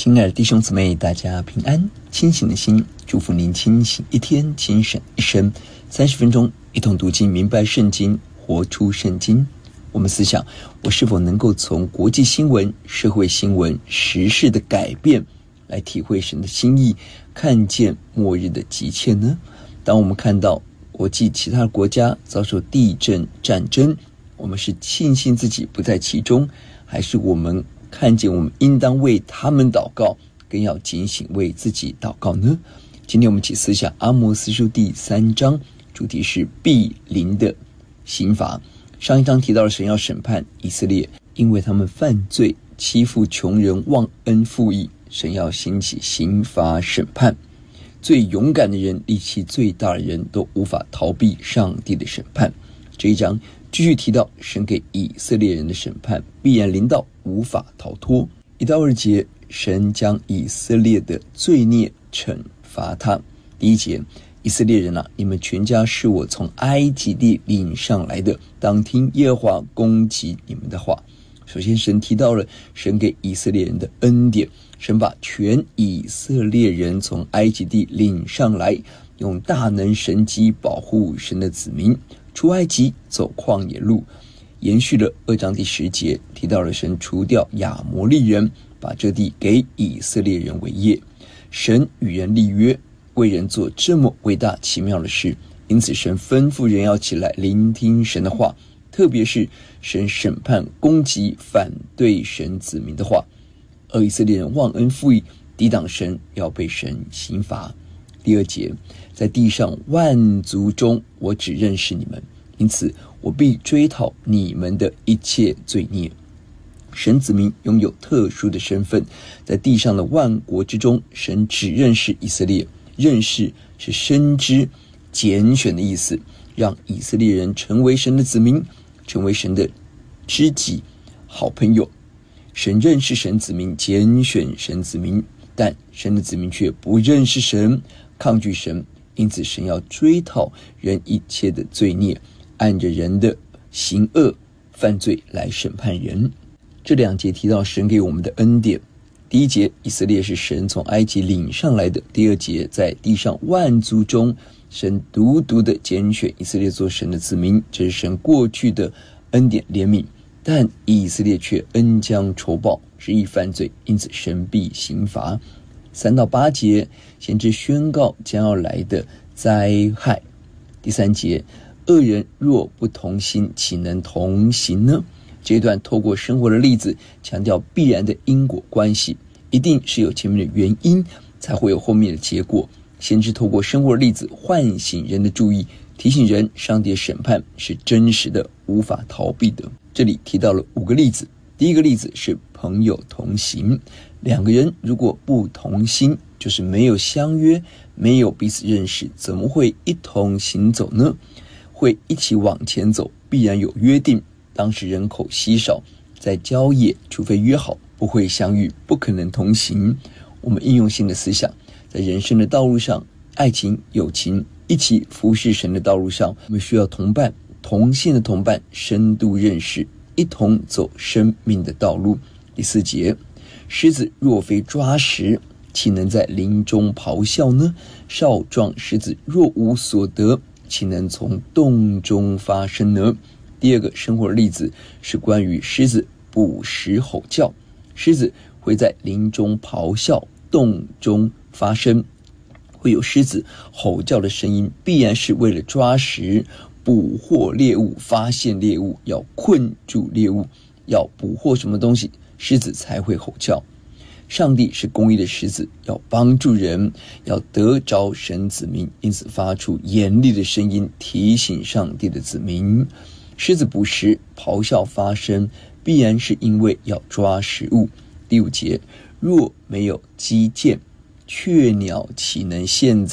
亲爱的弟兄姊妹，大家平安。清醒的心，祝福您清醒一天，精神一生。30分钟，一同读经，明白圣经，活出圣经。我们思想，我是否能够从国际新闻、社会新闻、时事的改变来体会神的心意，看见末日的急切呢？当我们看到国际其他国家遭受地震、战争，我们是庆幸自己不在其中，还是我们看见我们应当为他们祷告，更要警醒为自己祷告呢？今天我们一起思想阿摩司书第3章，主题是必临的刑罚。上一章提到了神要审判以色列，因为他们犯罪欺负穷人，忘恩负义，神要兴起刑罚审判。最勇敢的人，力气最大的人都无法逃避上帝的审判。这一章继续提到神给以色列人的审判必然临到，无法逃脱。1到2节，神将以色列的罪孽惩罚他。第1节，以色列人啊，你们全家是我从埃及地领上来的，当听耶和华攻击你们的话。首先神提到了神给以色列人的恩典，神把全以色列人从埃及地领上来，用大能神迹保护神的子民出埃及，走旷野路。延续了2章第10节，提到了神除掉亚摩利人，把这地给以色列人为业。神与人立约，为人做这么伟大奇妙的事，因此神吩咐人要起来聆听神的话，特别是神审判攻击反对神子民的话。而以色列人忘恩负义，抵挡神，要被神刑罚。第2节，在地上万族中，我只认识你们，因此我必追讨你们的一切罪孽。神子民拥有特殊的身份，在地上的万国之中，神只认识以色列。认识是深知、拣选的意思，让以色列人成为神的子民，成为神的知己、好朋友。神认识神子民，拣选神子民，但神的子民却不认识神，抗拒神，因此神要追讨人一切的罪孽，按着人的行恶犯罪来审判人。这2节提到神给我们的恩典。第1节，以色列是神从埃及领上来的。第2节，在地上万族中，神独独的拣选以色列做神的子民，这是神过去的恩典怜悯。但以色列却恩将仇报，执意犯罪，因此神必刑罚。3到8节，先知宣告将要来的灾害。第3节，恶人若不同心，岂能同行呢？这一段透过生活的例子，强调必然的因果关系，一定是有前面的原因，才会有后面的结果。先知透过生活的例子，唤醒人的注意，提醒人上帝的审判是真实的，无法逃避的。这里提到了5个例子。第一个例子是朋友同行，2个人如果不同心，就是没有相约，没有彼此认识，怎么会一同行走呢？会一起往前走，必然有约定。当时人口稀少，在郊野，除非约好，不会相遇，不可能同行。我们应用性的思想，在人生的道路上，爱情、友情，一起服侍神的道路上，我们需要同伴，同性的同伴，深度认识，一同走生命的道路。第4节，狮子若非抓食，岂能在林中咆哮呢？少壮狮子若无所得，岂能从洞中发声呢？第2个生活的例子是关于狮子捕食吼叫。狮子会在林中咆哮，洞中发声，会有狮子吼叫的声音，必然是为了抓食、捕获猎物、发现猎物，要困住猎物，要捕获什么东西，狮子才会吼叫。上帝是公义的狮子，要帮助人，要得着神子民，因此发出严厉的声音，提醒上帝的子民。狮子捕食、咆哮发声，必然是因为要抓食物。第5节，若没有击剑，雀鸟岂能现在